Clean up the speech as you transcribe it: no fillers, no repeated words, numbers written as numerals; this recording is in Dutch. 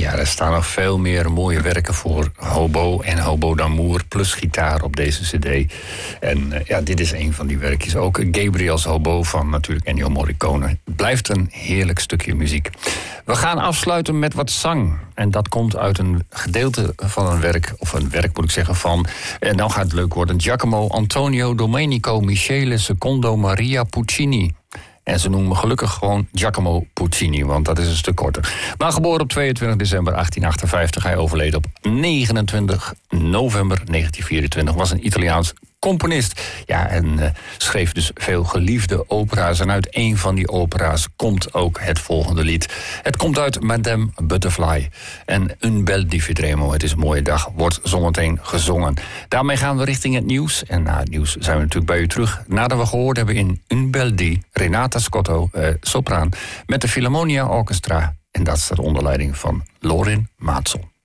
Ja, er staan nog veel meer mooie werken voor hobo en hobo d'amour plus gitaar op deze cd. En dit is een van die werkjes. Ook Gabriel's Hobo van natuurlijk Ennio Morricone. Het blijft een heerlijk stukje muziek. We gaan afsluiten met wat zang. En dat komt uit een gedeelte van een werk, of een werk moet ik zeggen, van, en nou gaat het leuk worden, Giacomo Antonio Domenico Michele Secondo Maria Puccini. En ze noemen me gelukkig gewoon Giacomo Puccini, want dat is een stuk korter. Maar geboren op 22 december 1858, hij overleed op 29 november 1924, was een Italiaans componist. Ja, en schreef dus veel geliefde opera's. En uit een van die opera's komt ook het volgende lied. Het komt uit Madame Butterfly. En Un bel di vedremo, het is een mooie dag, wordt zometeen gezongen. Daarmee gaan we richting het nieuws. En na het nieuws zijn we natuurlijk bij u terug. Nadat we gehoord hebben in Un bel di, Renata Scotto, sopraan, met de Philharmonia Orchestra. En dat staat onder leiding van Lorin Maatsel.